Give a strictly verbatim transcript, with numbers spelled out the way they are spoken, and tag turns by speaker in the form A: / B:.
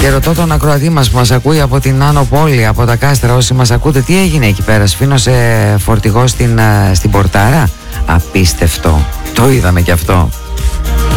A: Και ρωτώ τον ακροατή μας που μας ακούει από την Άνω Πόλη, από τα Κάστρα, όσοι μας ακούτε, τι έγινε εκεί πέρα? Σφήνωσε φορτηγό στην, στην Πορτάρα? Απίστευτο. Το είδαμε κι αυτό.